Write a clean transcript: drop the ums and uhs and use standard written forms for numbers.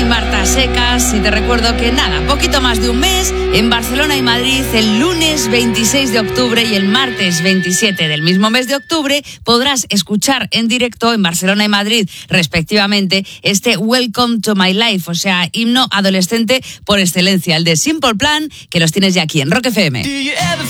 Soy Marta Secas y te recuerdo que nada, poquito más de un mes en Barcelona y Madrid, el lunes 26 de octubre y el martes 27 del mismo mes de octubre podrás escuchar en directo en Barcelona y Madrid, respectivamente, este Welcome to My Life, o sea, himno adolescente por excelencia, el de Simple Plan, que los tienes ya aquí en Rock FM.